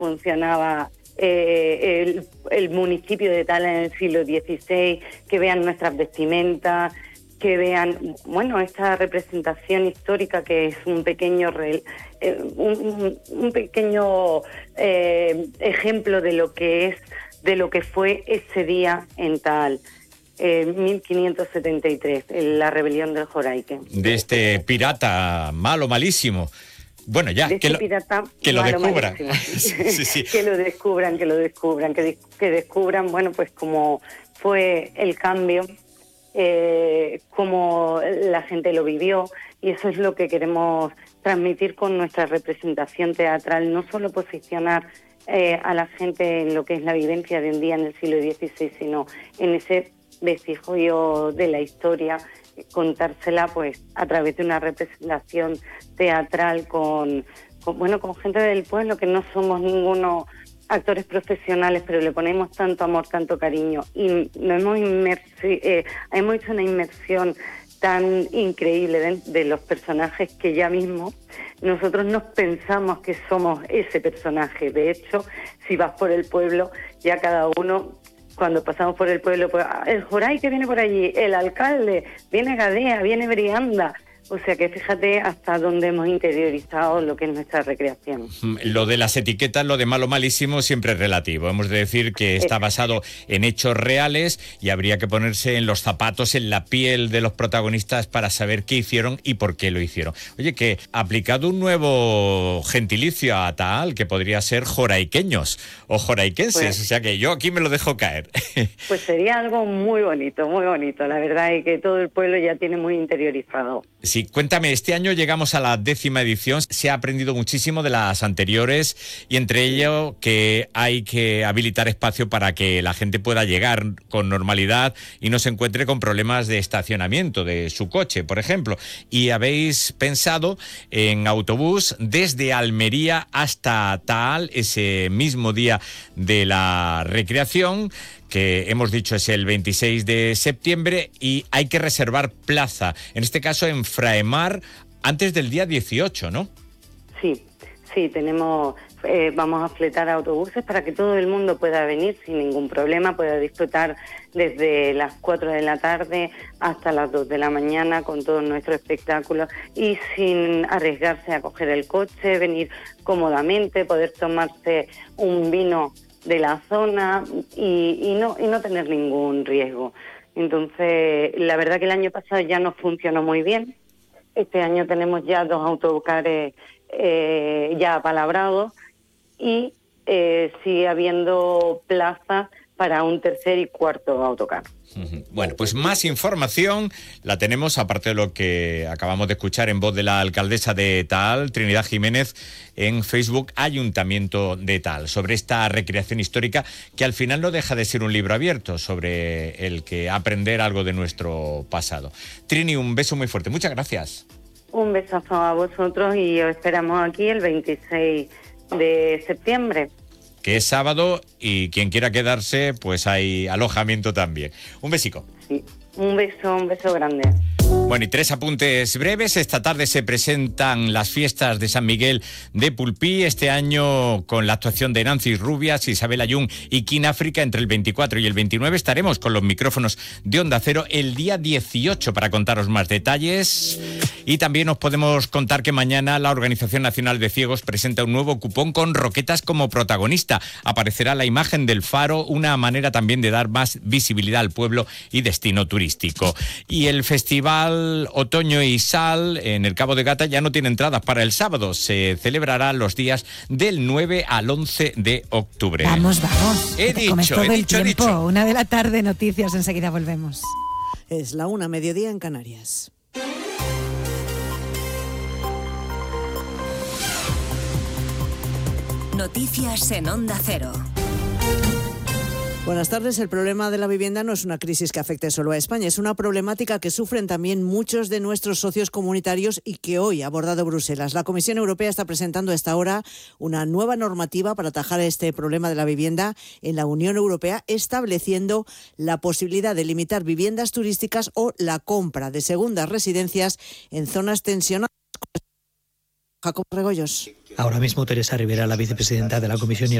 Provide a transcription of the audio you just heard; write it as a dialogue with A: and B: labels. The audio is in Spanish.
A: funcionaba el municipio de Tala en el siglo XVI, que vean nuestras vestimentas, que vean, bueno, esta representación histórica que es un pequeño ejemplo de lo que fue ese día en Taal. 1573, la rebelión del Joraique.
B: De este pirata malísimo. Bueno, ya,
A: de este pirata
B: que lo descubran.
A: Sí. Que lo descubran, que descubran, bueno, pues cómo fue el cambio, cómo la gente lo vivió, y eso es lo que queremos transmitir con nuestra representación teatral, no solo posicionar a la gente en lo que es la vivencia de un día en el siglo XVI, sino en ese vestigio de la historia, contársela pues a través de una representación teatral con gente del pueblo, que no somos ninguno actores profesionales, pero le ponemos tanto amor, tanto cariño, y nos hemos hecho una inmersión tan increíble de los personajes que ya mismo nosotros nos pensamos que somos ese personaje. De hecho, si vas por el pueblo, ya cada uno, cuando pasamos por el pueblo, pues el Joraique viene por allí, el alcalde, viene Gadea, viene Brianda. O sea que fíjate hasta dónde hemos interiorizado lo que es nuestra recreación.
B: Lo de las etiquetas, lo de malísimo, siempre es relativo. Hemos de decir que está basado en hechos reales y habría que ponerse en los zapatos, en la piel de los protagonistas para saber qué hicieron y por qué lo hicieron. Oye, que ha aplicado un nuevo gentilicio a Taal, que podría ser joraiqueños o joraiquenses, pues, o sea que yo aquí me lo dejo caer.
A: Pues sería algo muy bonito, la verdad, y que todo el pueblo ya tiene muy interiorizado.
B: Sí, cuéntame, este año llegamos a la 10ª edición, se ha aprendido muchísimo de las anteriores y entre ello que hay que habilitar espacio para que la gente pueda llegar con normalidad y no se encuentre con problemas de estacionamiento de su coche, por ejemplo. Y habéis pensado en autobús desde Almería hasta Taal, ese mismo día de la recreación, que hemos dicho es el 26 de septiembre, y hay que reservar plaza, en este caso en Fraemar, antes del día 18, ¿no?
A: Sí, vamos a fletar autobuses para que todo el mundo pueda venir sin ningún problema, pueda disfrutar desde las 4 de la tarde hasta las 2 de la mañana con todo nuestro espectáculo y sin arriesgarse a coger el coche, venir cómodamente, poder tomarse un vino de la zona y no tener ningún riesgo. Entonces, la verdad que el año pasado ya nos funcionó muy bien. Este año tenemos ya 2 autocares ya apalabrados y sigue habiendo plaza para un tercer y cuarto autocar.
B: Bueno, pues más información la tenemos, aparte de lo que acabamos de escuchar en voz de la alcaldesa de Taal, Trinidad Jiménez, en Facebook Ayuntamiento de Taal, sobre esta recreación histórica que al final no deja de ser un libro abierto sobre el que aprender algo de nuestro pasado. Trini, un beso muy fuerte. Muchas gracias.
A: Un besazo a vosotros y os esperamos aquí el 26 de septiembre.
B: Que es sábado y quien quiera quedarse, pues hay alojamiento también. Un besico.
A: Sí, un beso grande.
B: Bueno, y 3 apuntes breves. Esta tarde se presentan las fiestas de San Miguel de Pulpí, este año con la actuación de Nancy Rubias, Isabel Ayun y King África. Entre el 24 y el 29 estaremos con los micrófonos de Onda Cero el día 18 para contaros más detalles. Y también os podemos contar que mañana la Organización Nacional de Ciegos presenta un nuevo cupón con Roquetas como protagonista. Aparecerá la imagen del faro, una manera también de dar más visibilidad al pueblo y destino turístico. Y el Festival Otoño y Sal en el Cabo de Gata ya no tiene entradas para el sábado. Se celebrará los días del 9 al 11 de octubre.
C: Vamos.
B: He dicho.
C: 1 de la tarde, noticias, enseguida volvemos.
D: Es la 1, mediodía en Canarias.
E: Noticias en Onda Cero.
D: Buenas tardes. El problema de la vivienda no es una crisis que afecte solo a España, es una problemática que sufren también muchos de nuestros socios comunitarios y que hoy ha abordado Bruselas. La Comisión Europea está presentando a esta hora una nueva normativa para atajar este problema de la vivienda en la Unión Europea, estableciendo la posibilidad de limitar viviendas turísticas o la compra de segundas residencias en zonas tensionadas. Jacobo Regoyos.
F: Ahora mismo Teresa Rivera, la vicepresidenta de la Comisión y